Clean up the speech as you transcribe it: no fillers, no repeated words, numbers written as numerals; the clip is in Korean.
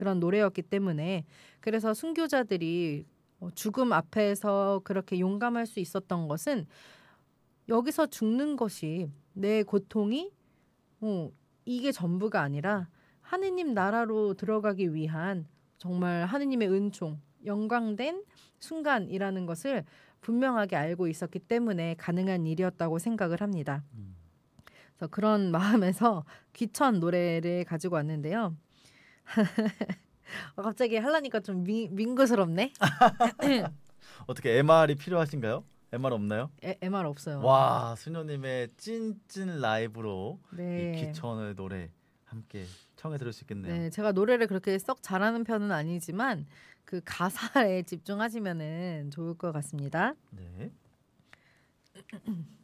그런 노래였기 때문에 그래서 순교자들이 죽음 앞에서 그렇게 용감할 수 있었던 것은 여기서 죽는 것이 내 고통이 이게 전부가 아니라 하느님 나라로 들어가기 위한 정말 하느님의 은총, 영광된 순간이라는 것을 분명하게 알고 있었기 때문에 가능한 일이었다고 생각을 합니다. 그래서 그런 마음에서 귀천 노래를 가지고 왔는데요. 갑자기 하려니까 좀 민구스럽네. 어떻게 MR이 필요하신가요? MR 없나요? MR 없어요. 와, 수녀님의 찐찐 라이브로 이 네. 귀천의 노래 함께 청해 들을 수 있겠네요. 네, 제가 노래를 그렇게 썩 잘하는 편은 아니지만 그 가사에 집중하시면은 좋을 것 같습니다. 네.